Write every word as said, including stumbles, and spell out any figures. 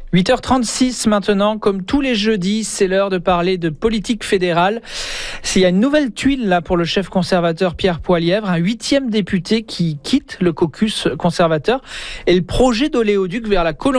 huit heures trente-six maintenant, comme tous les jeudis, c'est l'heure de parler de politique fédérale. S'il y a une nouvelle tuile là pour le chef conservateur Pierre Poilievre, un huitième député qui quitte le caucus conservateur et le projet d'oléoduc vers la Colombie.